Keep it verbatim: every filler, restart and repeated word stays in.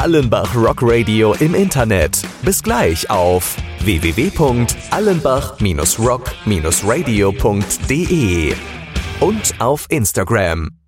Allenbach Rock Radio im Internet. Bis gleich auf w w w punkt allenbach Bindestrich rock Bindestrich radio punkt de und auf Instagram